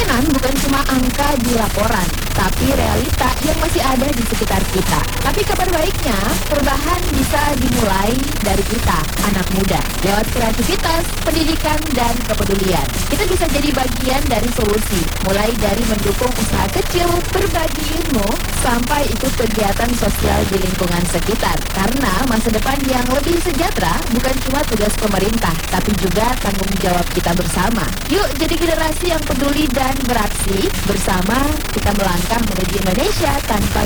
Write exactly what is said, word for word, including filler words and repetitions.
Perubahan bukan cuma angka di laporan, tapi realita yang masih ada di sekitar kita. Tapi kabar baiknya, perubahan bisa dimulai dari kita, anak muda. Lewat kreativitas, pendidikan, dan kepedulian. Kita bisa jadi bagian dari solusi, mulai dari mendukung usaha kecil, berbagi ilmu, sampai ikut kegiatan sosial di lingkungan sekitar. Karena masa depan yang lebih sejahtera bukan cuma tugas pemerintah, tapi juga tanggung jawab kita bersama. Yuk jadi generasi yang peduli dan beraksi. Bersama kita melangkah menuju Indonesia tanpa